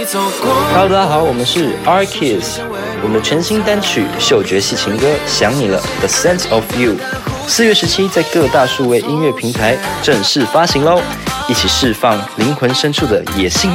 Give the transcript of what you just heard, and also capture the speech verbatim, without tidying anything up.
Hello， 大家好，我们是 R-Kiss， 我们的全新单曲嗅觉系情歌《想你了》The Sense of You， 四月十七在各大数位音乐平台正式发行喽，一起释放灵魂深处的野性。